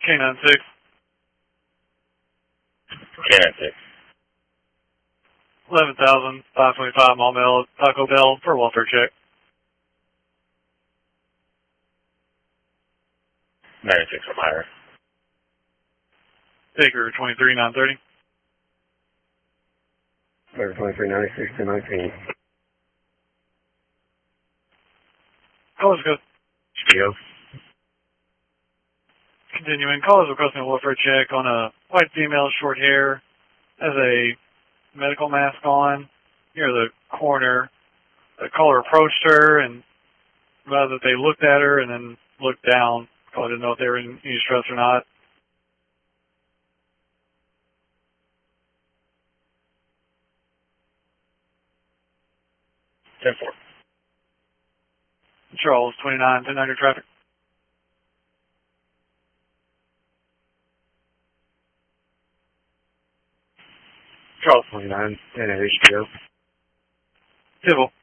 K96. K96. 11,525 Maumelle Taco Bell for welfare check. 96 from higher. Baker 23930. Baker 2396 to 19. Call is good. Studio. Continuing. Call is requesting a welfare check on a white female, short hair, has a medical mask on near the corner. The caller approached her and rather that they looked at her and then looked down. Caller didn't know if they were in any stress or not. Ten four. Charles 2910 traffic. Charles 29 10 HBO. Civil.